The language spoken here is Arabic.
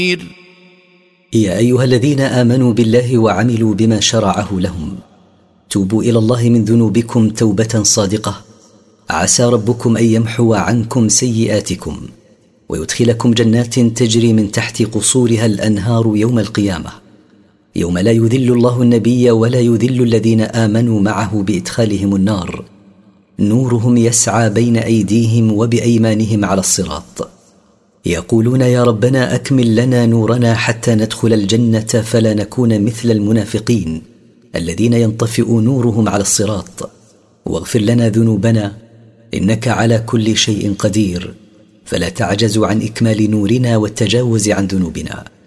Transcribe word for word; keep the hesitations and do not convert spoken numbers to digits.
يا أيها الذين آمنوا بالله وعملوا بما شرعه لهم توبوا إلى الله من ذنوبكم توبة صادقة عسى ربكم أن يمحو عنكم سيئاتكم ويدخلكم جنات تجري من تحت قصورها الأنهار يوم القيامة يوم لا يذل الله النبي ولا يذل الذين آمنوا معه بإدخالهم النار نورهم يسعى بين أيديهم وبأيمانهم على الصراط يقولون يا ربنا أكمل لنا نورنا حتى ندخل الجنة فلا نكون مثل المنافقين الذين ينطفئ نورهم على الصراط واغفر لنا ذنوبنا إنك على كل شيء قدير فلا تعجز عن إكمال نورنا والتجاوز عن ذنوبنا.